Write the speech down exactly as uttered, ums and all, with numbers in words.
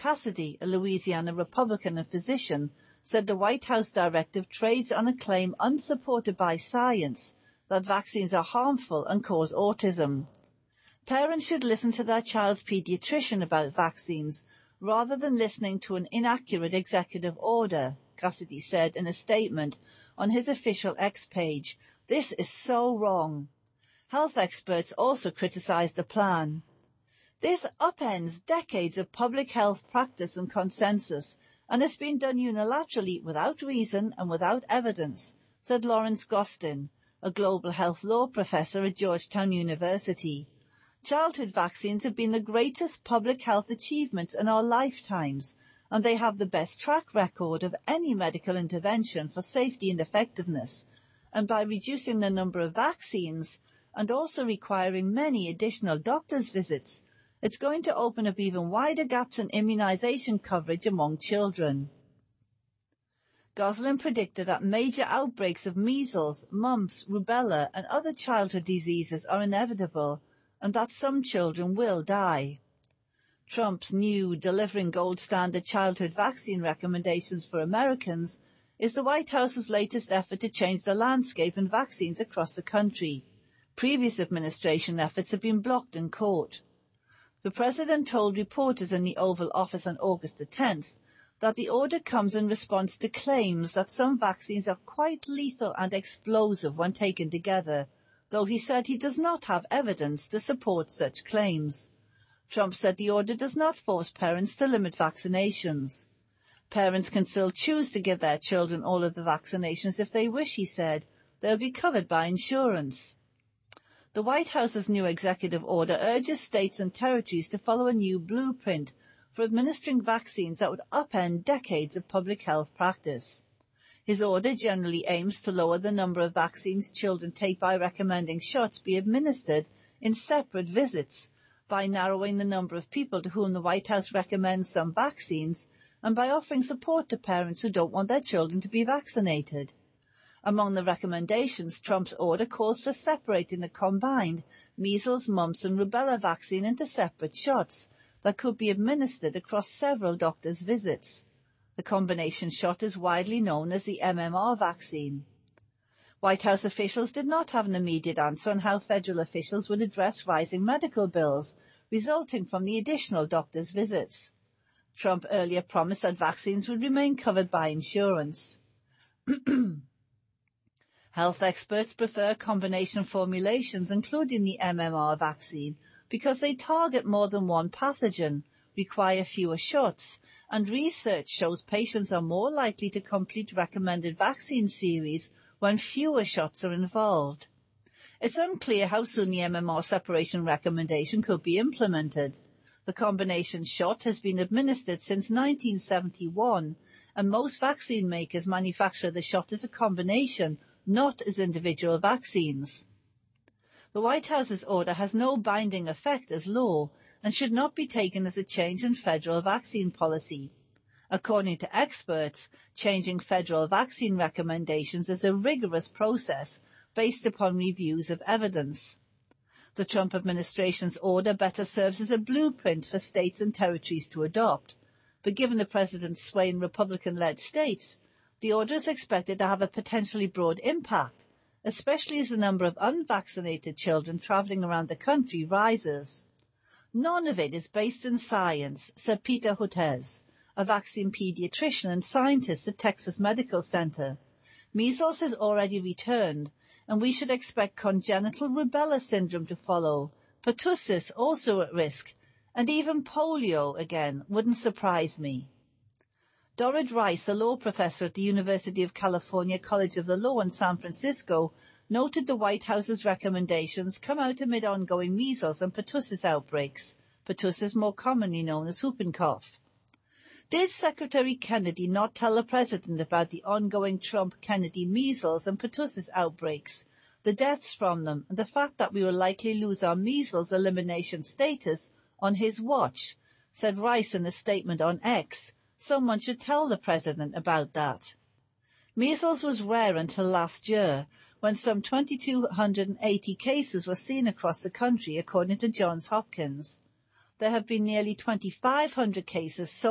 Cassidy, a Louisiana Republican and physician, said the White House directive trades on a claim unsupported by science that vaccines are harmful and cause autism. Parents should listen to their child's pediatrician about vaccines rather than listening to an inaccurate executive order, Cassidy said in a statement on his official X page. This is so wrong. Health experts also criticized the plan. This upends decades of public health practice and consensus, and it's been done unilaterally without reason and without evidence, said Lawrence Gostin, a global health law professor at Georgetown University. Childhood vaccines have been the greatest public health achievements in our lifetimes, and they have the best track record of any medical intervention for safety and effectiveness. And by reducing the number of vaccines and also requiring many additional doctor's visits, it's going to open up even wider gaps in immunization coverage among children. Goslin predicted that major outbreaks of measles, mumps, rubella, and other childhood diseases are inevitable, and that some children will die. Trump's new delivering gold standard childhood vaccine recommendations for Americans is the White House's latest effort to change the landscape in vaccines across the country. Previous administration efforts have been blocked in court. The president told reporters in the Oval Office on August the tenth that the order comes in response to claims that some vaccines are quite lethal and explosive when taken together, though he said he does not have evidence to support such claims. Trump said the order does not force parents to limit vaccinations. Parents can still choose to give their children all of the vaccinations if they wish, he said. They'll be covered by insurance. The White House's new executive order urges states and territories to follow a new blueprint for administering vaccines that would upend decades of public health practice. His order generally aims to lower the number of vaccines children take by recommending shots be administered in separate visits, by narrowing the number of people to whom the White House recommends some vaccines, and by offering support to parents who don't want their children to be vaccinated. Among the recommendations, Trump's order calls for separating the combined measles, mumps and rubella vaccine into separate shots that could be administered across several doctors' visits. The combination shot is widely known as the M M R vaccine. White House officials did not have an immediate answer on how federal officials would address rising medical bills resulting from the additional doctors' visits. Trump earlier promised that vaccines would remain covered by insurance. Health experts prefer combination formulations, including the M M R vaccine, because they target more than one pathogen, require fewer shots, and research shows patients are more likely to complete recommended vaccine series when fewer shots are involved. It's unclear how soon the M M R separation recommendation could be implemented. The combination shot has been administered since nineteen seventy-one, and most vaccine makers manufacture the shot as a combination, not as individual vaccines. The White House's order has no binding effect as law and should not be taken as a change in federal vaccine policy. According to experts, changing federal vaccine recommendations is a rigorous process based upon reviews of evidence. The Trump administration's order better serves as a blueprint for states and territories to adopt, but given the president's sway in Republican-led states, the order is expected to have a potentially broad impact, especially as the number of unvaccinated children traveling around the country rises. None of it is based in science, said Peter Hotez, a vaccine pediatrician and scientist at Texas Medical Center. Measles has already returned, and we should expect congenital rubella syndrome to follow, pertussis also at risk, and even polio again wouldn't surprise me. Dorrit Rice, a law professor at the University of California College of the Law in San Francisco, noted the White House's recommendations come out amid ongoing measles and pertussis outbreaks, pertussis more commonly known as whooping cough. Did Secretary Kennedy not tell the president about the ongoing Trump-Kennedy measles and pertussis outbreaks, the deaths from them, and the fact that we will likely lose our measles elimination status on his watch, said Rice in a statement on X. Someone should tell the president about that. Measles was rare until last year, when some two thousand two hundred eighty cases were seen across the country, according to Johns Hopkins. There have been nearly two thousand five hundred cases so